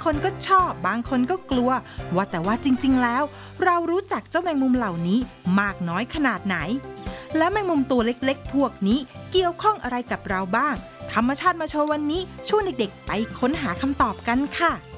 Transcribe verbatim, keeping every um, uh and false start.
คนก็ชอบบางคนก็กลัวว่าแต่ว่าจริงๆแล้วเรารู้จักเจ้าแมงมุมเหล่านี้มากน้อยขนาดไหนและแมงมุมตัวเล็กๆพวกนี้เกี่ยวข้องอะไรกับเราบ้างธรรมชาติมาโชว์วันนี้ชวนเด็กๆไปค้นหาคำตอบกันค่ะ